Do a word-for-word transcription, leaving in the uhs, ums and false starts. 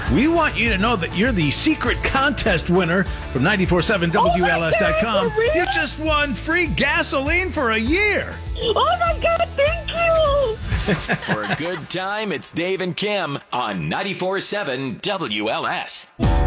We want you to know that you're the secret contest winner from nine four seven W L S dot com. Oh you just won free gasoline for a year. Oh, my God, thank you. For a good time, it's Dave and Kim on ninety-four seven W L S.